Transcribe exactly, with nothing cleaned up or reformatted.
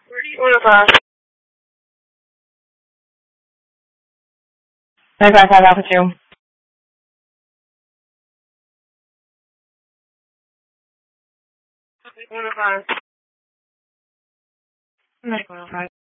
Where do you want to pass? nine five five Alpha two. one oh five. nine one oh five.